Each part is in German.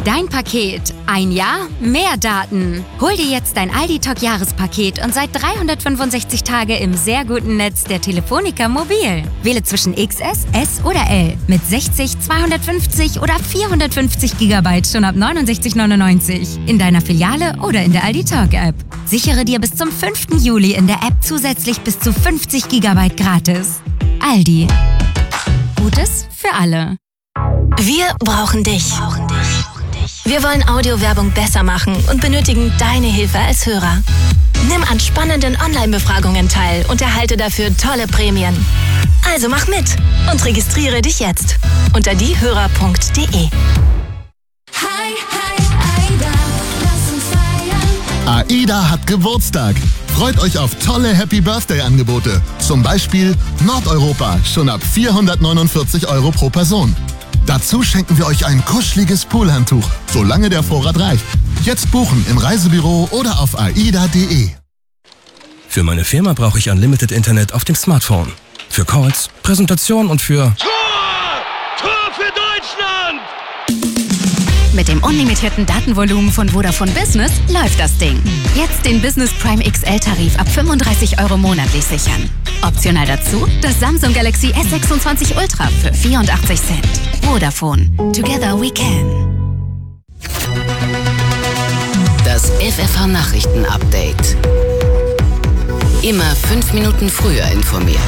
Dein Paket. Ein Jahr, mehr Daten. Hol dir jetzt dein Aldi Talk Jahrespaket und sei 365 Tage im sehr guten Netz der Telefonica Mobil. Wähle zwischen XS, S oder L mit 60, 250 oder 450 GB schon ab 69,99 in deiner Filiale oder in der Aldi Talk App. Sichere dir bis zum 5. Juli in der App zusätzlich bis zu 50 GB gratis. Aldi. Gutes für alle. Wir brauchen dich. Wir wollen Audiowerbung besser machen und benötigen deine Hilfe als Hörer. Nimm an spannenden Online-Befragungen teil und erhalte dafür tolle Prämien. Also mach mit und registriere dich jetzt unter diehörer.de. AIDA hat Geburtstag. Freut euch auf tolle Happy-Birthday-Angebote. Zum Beispiel Nordeuropa, schon ab 449 € pro Person. Dazu schenken wir euch ein kuscheliges Poolhandtuch, solange der Vorrat reicht. Jetzt buchen im Reisebüro oder auf aida.de. Für meine Firma brauche ich Unlimited Internet auf dem Smartphone. Für Calls, Präsentation und für... Tor für Deutschland! Mit dem unlimitierten Datenvolumen von Vodafone Business läuft das Ding. Jetzt den Business Prime XL-Tarif ab 35 € monatlich sichern. Optional dazu das Samsung Galaxy S26 Ultra für 84 Cent. Vodafone. Together we can. Das FFH-Nachrichten-Update. Immer 5 Minuten früher informiert.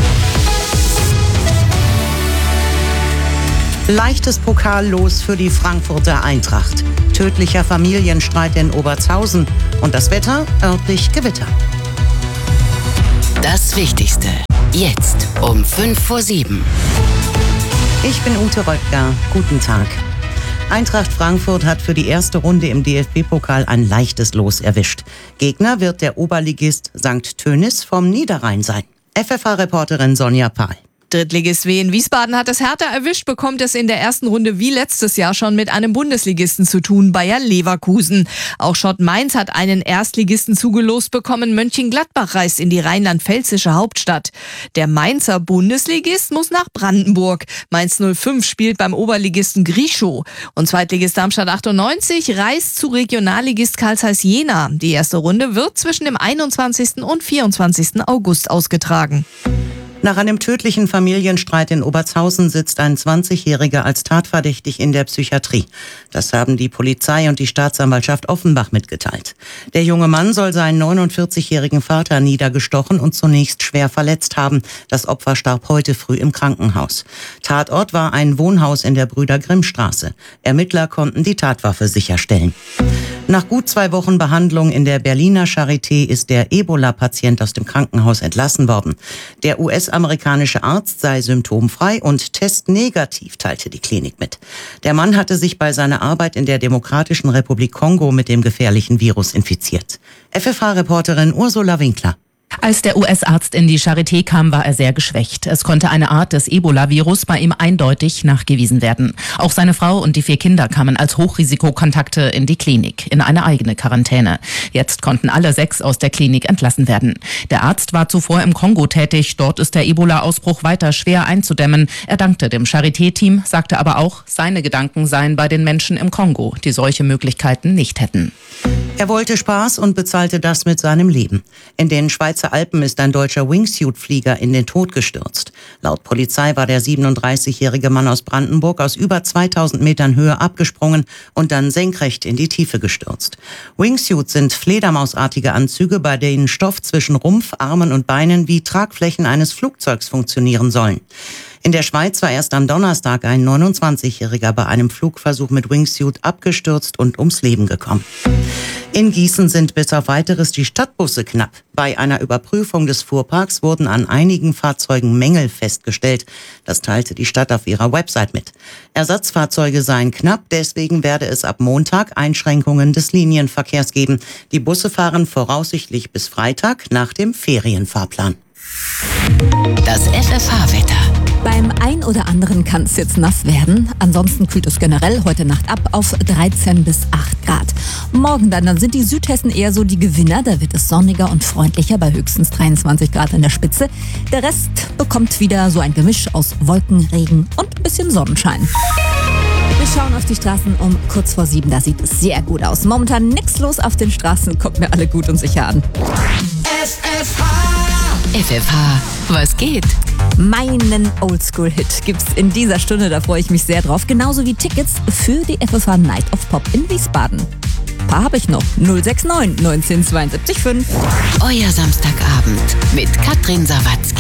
Leichtes Pokallos für die Frankfurter Eintracht. Tödlicher Familienstreit in Obertshausen. Und das Wetter, örtlich Gewitter. Das Wichtigste. Jetzt um 6:55. Ich bin Ute Röttger. Guten Tag. Eintracht Frankfurt hat für die erste Runde im DFB-Pokal ein leichtes Los erwischt. Gegner wird der Oberligist St. Tönis vom Niederrhein sein. FFH-Reporterin Sonja Pahl. Drittligist Wien Wiesbaden hat es Hertha erwischt, bekommt es in der ersten Runde wie letztes Jahr schon mit einem Bundesligisten zu tun, Bayer Leverkusen. Auch Schott Mainz hat einen Erstligisten zugelost bekommen, Mönchengladbach reist in die rheinland-pfälzische Hauptstadt. Der Mainzer Bundesligist muss nach Brandenburg. Mainz 05 spielt beim Oberligisten Grischow. Und Zweitligist Darmstadt 98 reist zu Regionalligist Carl Zeiss Jena. Die erste Runde wird zwischen dem 21. und 24. August ausgetragen. Nach einem tödlichen Familienstreit in Obertshausen sitzt ein 20-Jähriger als tatverdächtig in der Psychiatrie. Das haben die Polizei und die Staatsanwaltschaft Offenbach mitgeteilt. Der junge Mann soll seinen 49-jährigen Vater niedergestochen und zunächst schwer verletzt haben. Das Opfer starb heute früh im Krankenhaus. Tatort war ein Wohnhaus in der Brüder-Grimm-Straße. Ermittler konnten die Tatwaffe sicherstellen. Nach gut 2 Wochen Behandlung in der Berliner Charité ist der Ebola-Patient aus dem Krankenhaus entlassen worden. Der US-amerikanische Arzt sei symptomfrei und testnegativ, teilte die Klinik mit. Der Mann hatte sich bei seiner Arbeit in der Demokratischen Republik Kongo mit dem gefährlichen Virus infiziert. FFH-Reporterin Ursula Winkler. Als der US-Arzt in die Charité kam, war er sehr geschwächt. Es konnte eine Art des Ebola-Virus bei ihm eindeutig nachgewiesen werden. Auch seine Frau und die 4 Kinder kamen als Hochrisikokontakte in die Klinik, in eine eigene Quarantäne. Jetzt konnten alle 6 aus der Klinik entlassen werden. Der Arzt war zuvor im Kongo tätig. Dort ist der Ebola-Ausbruch weiter schwer einzudämmen. Er dankte dem Charité-Team, sagte aber auch, seine Gedanken seien bei den Menschen im Kongo, die solche Möglichkeiten nicht hätten. Er wollte Spaß und bezahlte das mit seinem Leben. In den Schweizer Alpen ist ein deutscher Wingsuit-Flieger in den Tod gestürzt. Laut Polizei war der 37-jährige Mann aus Brandenburg aus über 2000 Metern Höhe abgesprungen und dann senkrecht in die Tiefe gestürzt. Wingsuits sind fledermausartige Anzüge, bei denen Stoff zwischen Rumpf, Armen und Beinen wie Tragflächen eines Flugzeugs funktionieren sollen. In der Schweiz war erst am Donnerstag ein 29-Jähriger bei einem Flugversuch mit Wingsuit abgestürzt und ums Leben gekommen. In Gießen sind bis auf Weiteres die Stadtbusse knapp. Bei einer Überprüfung des Fuhrparks wurden an einigen Fahrzeugen Mängel festgestellt. Das teilte die Stadt auf ihrer Website mit. Ersatzfahrzeuge seien knapp, deswegen werde es ab Montag Einschränkungen des Linienverkehrs geben. Die Busse fahren voraussichtlich bis Freitag nach dem Ferienfahrplan. Das FFH-Wetter. Beim ein oder anderen kann es jetzt nass werden. Ansonsten kühlt es generell heute Nacht ab auf 13 bis 8 Grad. Morgen dann sind die Südhessen eher so die Gewinner. Da wird es sonniger und freundlicher bei höchstens 23 Grad an der Spitze. Der Rest bekommt wieder so ein Gemisch aus Wolken, Regen und ein bisschen Sonnenschein. Wir schauen auf auf die Straßen um kurz vor 7. Da sieht es sehr gut aus. Momentan nichts los auf den Straßen, kommt mir alle gut und sicher an. FFH, was geht? Meinen Oldschool-Hit gibt's in dieser Stunde, da freue ich mich sehr drauf. Genauso wie Tickets für die FFH Night of Pop in Wiesbaden. Ein paar habe ich noch. 069 19 72 5. Euer Samstagabend mit Katrin Sawatzki.